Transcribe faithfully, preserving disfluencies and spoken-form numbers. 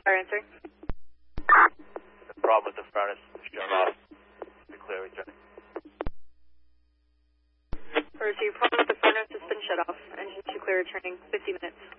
Fire answering. The problem with the furnace is shut off. The clear returning. Receive, problem with the furnace has been shut off. Engine to clear returning fifty minutes.